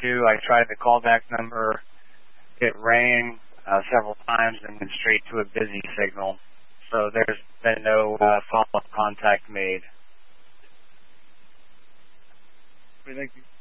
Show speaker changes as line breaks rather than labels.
2. I tried the callback number. It rang several times and went straight to a busy signal. So there's been no follow-up contact made.
Thank you.